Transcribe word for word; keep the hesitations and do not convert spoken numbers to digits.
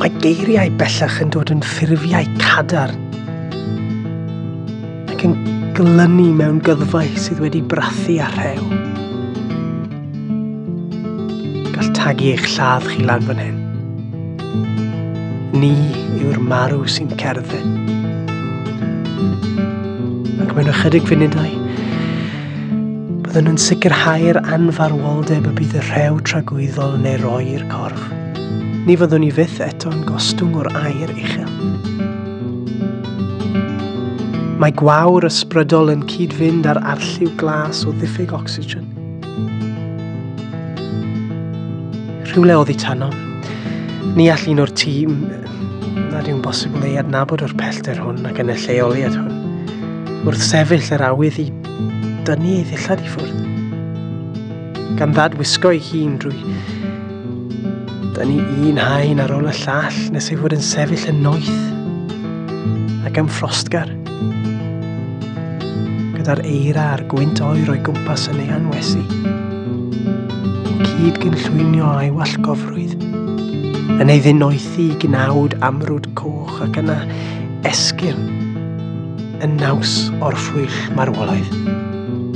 Mae geiriau bellach yn dod yn ffurfiau cadar ac yn glynu mewn gyddfau sydd wedi brathu a rhew. Gall tagu eich lladd chi lan fan hyn. Ni yw'r marw sy'n cerdded. Ac mewn ychydig funudau, byddwn nhw'n sicrhau'r anfarwoldeb y bydd y rhew tragwyddol neu roi'r corff. Ni fyddwn ni fyth eto'n gostwng o'r aer uchel. Mae gwawr ysbrydol yn cyd-fynd ar arlliw glas o ddiffyg ocsigen. Rhywle oddi tanom, ni all un o'r tîm, nad yw'n bosibl ei adnabod o'r pellter hwn ac yn y lleoliad hwn, wrth sefyll yr awydd i dynnu ei ddillad i ffwrdd. Gan ddadwisgo ei hun drwy dynnu un haen ar ôl y llall nes ei fod yn sefyll yn noeth ac am ffrostgar. Gyda'r eira a'r gwynt oer o'i gwmpas yn ei anwesu. Cyd gynllwynio a'i wallgofrwydd. Yn ei ddinoethi i gnawd amrwd coch ac yna esgyrn yn naws orffwyll marwolaeth.